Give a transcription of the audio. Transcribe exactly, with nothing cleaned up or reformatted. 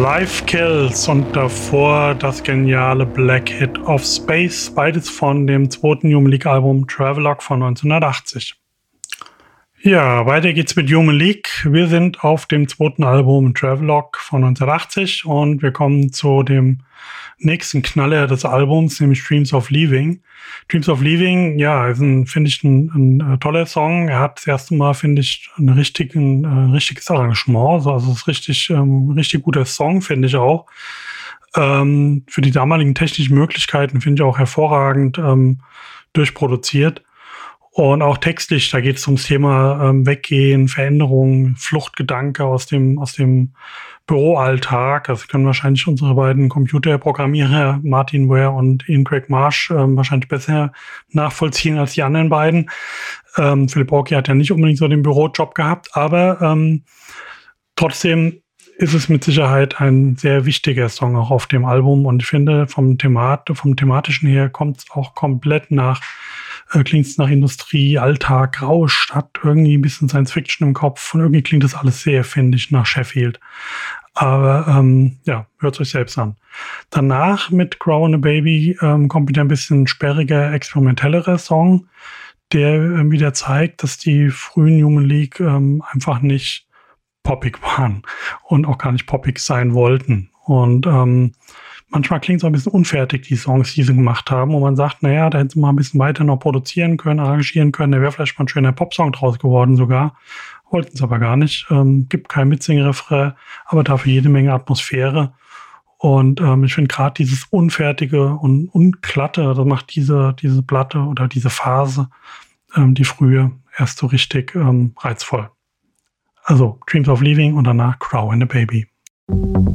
Live Kills und davor das geniale Black Hit of Space, beides von dem zweiten Human League Album Travelogue von neunzehnhundertachtzig. Ja, weiter geht's mit Human League. Wir sind auf dem zweiten Album Travelogue von neunzehnhundertachtzig und wir kommen zu dem nächsten Knaller des Albums, nämlich Dreams of Leaving. Dreams of Leaving, ja, ist ein, finde ich, ein, ein, ein toller Song. Er hat das erste Mal, finde ich, ein, richtigen, ein richtiges Arrangement. Also es ist richtig, ähm, richtig guter Song, finde ich auch. Ähm, für die damaligen technischen Möglichkeiten finde ich auch hervorragend ähm, durchproduziert. Und auch textlich, da geht es ums Thema ähm, Weggehen, Veränderungen, Fluchtgedanke aus dem aus dem Büroalltag. Das können wahrscheinlich unsere beiden Computerprogrammierer Martin Ware und Ian Craig Marsh ähm, wahrscheinlich besser nachvollziehen als die anderen beiden. Ähm, Philip Oakey hat ja nicht unbedingt so den Bürojob gehabt, aber ähm, trotzdem ist es mit Sicherheit ein sehr wichtiger Song auch auf dem Album. Und ich finde, vom Themat, vom Thematischen her kommt es auch komplett nach äh, klingt es nach Industrie, Alltag, graue Stadt, irgendwie ein bisschen Science Fiction im Kopf und irgendwie klingt das alles sehr, finde ich, nach Sheffield. Aber ähm, ja, hört euch selbst an. Danach mit Crow and a Baby ähm, kommt wieder ein bisschen sperriger, experimentellerer Song, der äh, wieder zeigt, dass die frühen Human League ähm, einfach nicht poppig waren und auch gar nicht poppig sein wollten. Und ähm, manchmal klingt es auch ein bisschen unfertig, die Songs, die sie gemacht haben, wo man sagt, naja, da hätten sie mal ein bisschen weiter noch produzieren können, arrangieren können, da wäre vielleicht mal ein schöner Popsong draus geworden sogar. Wollten es aber gar nicht. Ähm, gibt kein Mitsing-Refrain, aber dafür jede Menge Atmosphäre. Und ähm, ich finde gerade dieses Unfertige und Unglatte, das macht diese, diese Platte oder diese Phase, ähm, die frühe, erst so richtig ähm, reizvoll. Also Dreams of Leaving und danach Crow and a Baby.